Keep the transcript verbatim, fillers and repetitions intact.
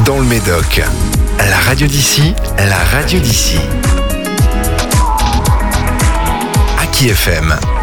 dans le Médoc. La radio d'ici, la radio d'ici. Aki F M.